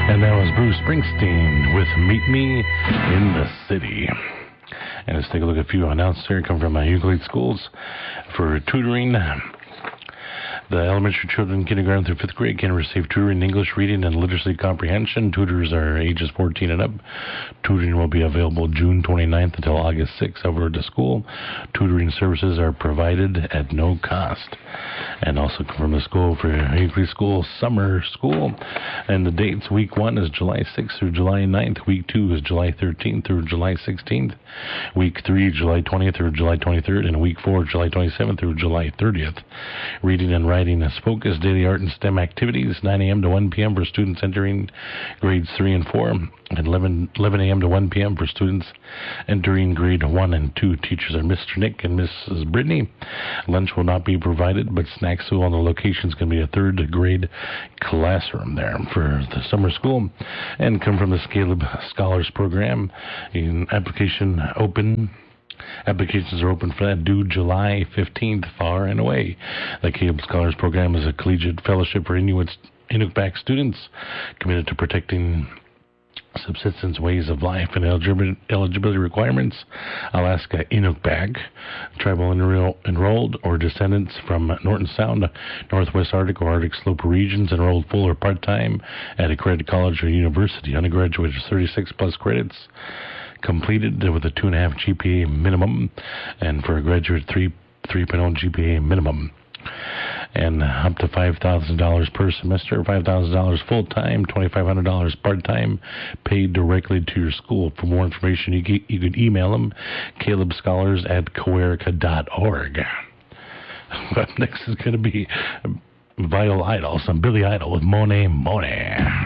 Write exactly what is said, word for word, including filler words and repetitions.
And that was Bruce Springsteen with Meet Me in the City. And let's take a look at a few announcements here come from uh, Euclid Schools for tutoring. The elementary children, kindergarten through fifth grade, can receive tutoring in English, reading, and literacy comprehension. Tutors are ages fourteen and up. Tutoring will be available June twenty-ninth until August sixth over at the school. Tutoring services are provided at no cost. And also from the school for Euclid School Summer School. And the dates, week one is July sixth through July ninth. Week two is July thirteenth through July sixteenth. Week three, July twentieth through July twenty-third. And week four, July twenty-seventh through July thirtieth. Reading and writing is focused daily art and STEM activities, nine a.m. to one p.m. for students entering grades three and four, and eleven a.m. to one p.m. for students entering grade one and two. Teachers are Mister Nick and Missus Brittany. Lunch will not be provided, but snacks on the locations can be a third grade classroom there for the summer school. And come from the Caleb Scholars Program. In application open. Applications are open for that due July fifteenth, far and away. The Caleb Scholars Program is a collegiate fellowship for Inuit Inuktitut students committed to protecting subsistence ways of life and eligibility requirements. Alaska Inuktitut, tribal enroll, enrolled or descendants from Norton Sound, Northwest Arctic or Arctic Slope regions, enrolled full or part-time at accredited college or university. Undergraduate is thirty-six plus credits. Completed with a two point five G P A minimum, and for a graduate, three point oh G P A minimum. And up to five thousand dollars per semester, five thousand dollars full-time, twenty-five hundred dollars part-time, paid directly to your school. For more information, you, you could email them, caleb scholars at coerica dot org. Up next is going to be Vital Idol, some Billy Idol with Monet Monet.